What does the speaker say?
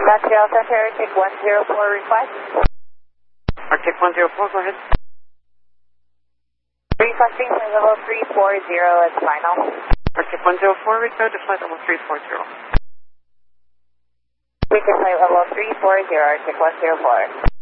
Montreal Center, Arctic 104 request. Arctic 104, go ahead. Requesting flight level 340 as final. Arctic 104, return to flight level 340. We can flight level 340, Arctic 104.